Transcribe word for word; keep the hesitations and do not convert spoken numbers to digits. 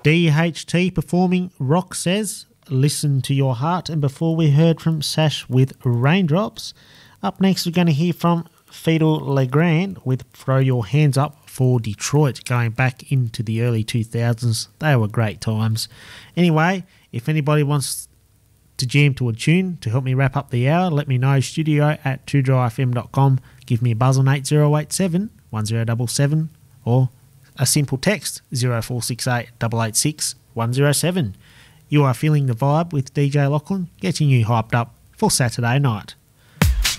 D H T performing Rock Says, Listen to Your Heart. And before we heard from Sash with Raindrops, up next we're going to hear from Fidel Legrand with Throw Your Hands Up for Detroit, going back into the early two thousands. They were great times. Anyway, if anybody wants to jam to a tune to help me wrap up the hour, let me know. Studio at two dry f m dot com. Give me a buzz on eight oh eight seven, one oh seven seven or a simple text zero four six eight, eight eight six, one oh seven. You are feeling the vibe with D J Lachlan, getting you hyped up for Saturday night.